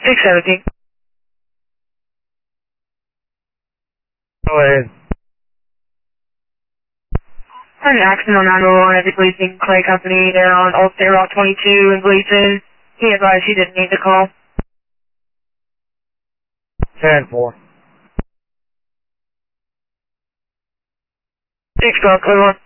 617. Go ahead. Had an accident on 911 at the Gleason Clay Company. They're on Old State Route 22 in Gleason. He advised he didn't need to call. 10-4. 6 Clear 1.